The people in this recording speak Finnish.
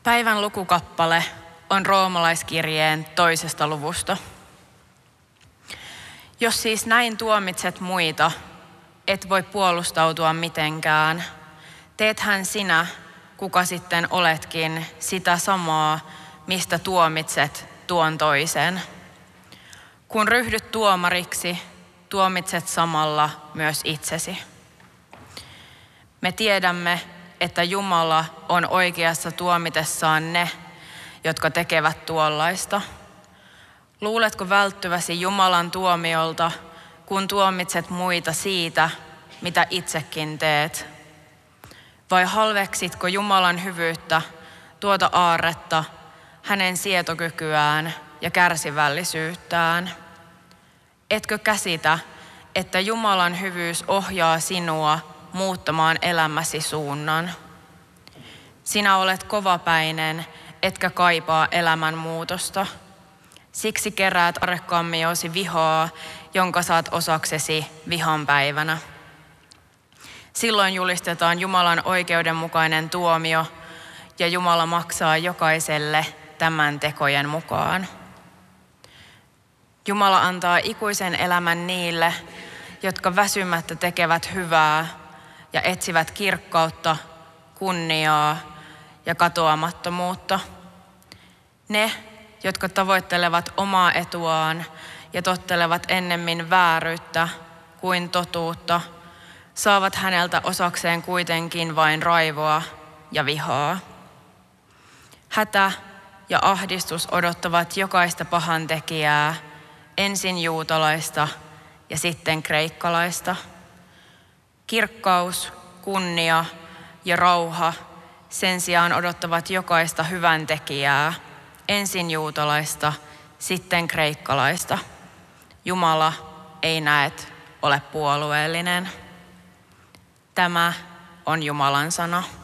Päivän lukukappale on roomalaiskirjeen 2. luvusta. Jos siis näin tuomitset muita, et voi puolustautua mitenkään. Teethän sinä, kuka sitten oletkin, sitä samaa, mistä tuomitset tuon toisen. Kun ryhdyt tuomariksi, tuomitset samalla myös itsesi. Me tiedämme, että Jumala on oikeassa tuomitessaan ne, jotka tekevät tuollaista. Luuletko välttyväsi Jumalan tuomiolta, kun tuomitset muita siitä, mitä itsekin teet? Vai halveksitko Jumalan hyvyyttä, tuota aarretta, hänen sietokykyään ja kärsivällisyyttään? Etkö käsitä, että Jumalan hyvyys ohjaa sinua muuttamaan elämäsi suunnan? Sinä olet kovapäinen, etkä kaipaa elämänmuutosta. Siksi keräät arekammiosi vihaa, jonka saat osaksesi vihan päivänä. Silloin julistetaan Jumalan oikeudenmukainen tuomio, ja Jumala maksaa jokaiselle tämän tekojen mukaan. Jumala antaa ikuisen elämän niille, jotka väsymättä tekevät hyvää ja etsivät kirkkautta, kunniaa ja katoamattomuutta. Ne, jotka tavoittelevat omaa etuaan ja tottelevat ennemmin vääryyttä kuin totuutta, saavat häneltä osakseen kuitenkin vain raivoa ja vihaa. Hätä ja ahdistus odottavat jokaista pahantekijää, ensin juutalaista ja sitten kreikkalaista. Kirkkaus, kunnia ja rauha sen sijaan odottavat jokaista hyväntekijää, ensin juutalaista, sitten kreikkalaista. Jumala ei näet ole puolueellinen. Tämä on Jumalan sana.